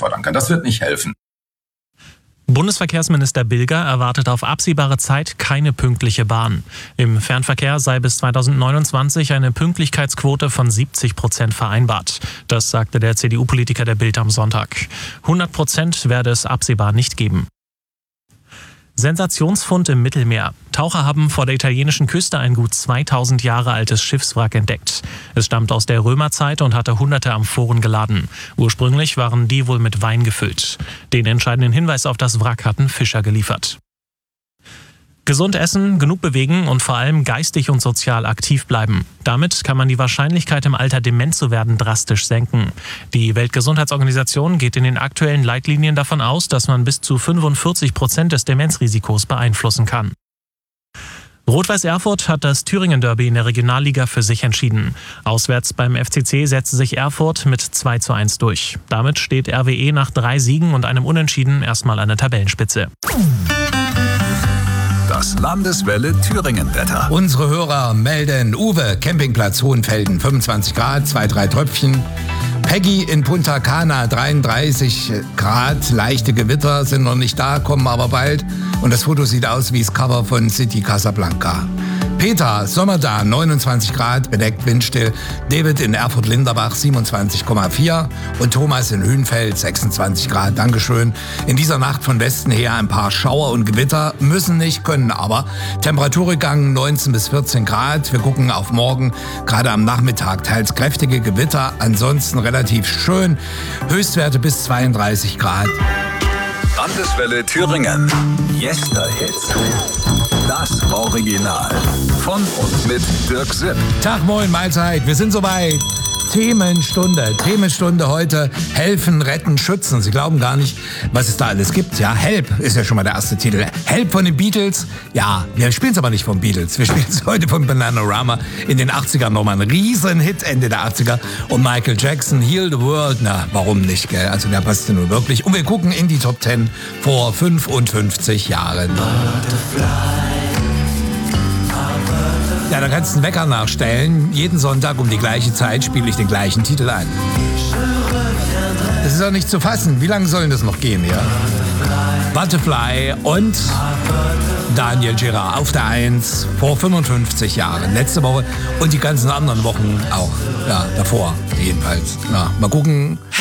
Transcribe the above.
fordern kann. Das wird nicht helfen. Bundesverkehrsminister Bilger erwartet auf absehbare Zeit keine pünktliche Bahn. Im Fernverkehr sei bis 2029 eine Pünktlichkeitsquote von 70% vereinbart. Das sagte der CDU-Politiker der Bild am Sonntag. 100% werde es absehbar nicht geben. Sensationsfund im Mittelmeer. Taucher haben vor der italienischen Küste ein gut 2000 Jahre altes Schiffswrack entdeckt. Es stammt aus der Römerzeit und hatte hunderte Amphoren geladen. Ursprünglich waren die wohl mit Wein gefüllt. Den entscheidenden Hinweis auf das Wrack hatten Fischer geliefert. Gesund essen, genug bewegen und vor allem geistig und sozial aktiv bleiben. Damit kann man die Wahrscheinlichkeit, im Alter dement zu werden, drastisch senken. Die Weltgesundheitsorganisation geht in den aktuellen Leitlinien davon aus, dass man bis zu 45% des Demenzrisikos beeinflussen kann. Rot-Weiß Erfurt hat das Thüringen-Derby in der Regionalliga für sich entschieden. Auswärts beim FCC setzte sich Erfurt mit 2:1 durch. Damit steht RWE nach 3 Siegen und einem Unentschieden erstmal an der Tabellenspitze. Das Landeswelle Thüringen-Wetter. Unsere Hörer melden: Uwe, Campingplatz Hohenfelden, 25 Grad, 2-3 Tröpfchen. Peggy in Punta Cana, 33 Grad, leichte Gewitter sind noch nicht da, kommen aber bald. Und das Foto sieht aus wie das Cover von City Casablanca. Peter, Sommer da, 29 Grad, bedeckt, windstill. David in Erfurt-Linderbach, 27,4. Und Thomas in Hünfeld, 26 Grad, Dankeschön. In dieser Nacht von Westen her ein paar Schauer und Gewitter, müssen nicht, können aber. Temperaturrückgang 19 bis 14 Grad. Wir gucken auf morgen, gerade am Nachmittag, teils kräftige Gewitter, ansonsten relativ schön. Höchstwerte bis 32 Grad. Landeswelle Thüringen. Yesterhits. Das Original. Von und mit Dirk Sipp. Tag, moin, Mahlzeit. Wir sind soweit. Themenstunde heute. Helfen, retten, schützen. Sie glauben gar nicht, was es da alles gibt. Ja, Help ist ja schon mal der erste Titel. Help von den Beatles. Ja, wir spielen es aber nicht von Beatles. Wir spielen es heute von Bananarama. In den 80ern nochmal ein Riesenhit, Ende der 80er. Und Michael Jackson, Heal the World. Na, warum nicht, gell? Also der passt ja nur wirklich. Und wir gucken in die Top 10 vor 55 Jahren. Ja, da kannst du einen Wecker nachstellen. Jeden Sonntag um die gleiche Zeit spiele ich den gleichen Titel ein. Das ist auch nicht zu fassen. Wie lange soll das noch gehen, ja? Butterfly und Daniel Girard auf der 1 vor 55 Jahren. Letzte Woche und die ganzen anderen Wochen auch. Ja, davor jedenfalls. Na, mal gucken.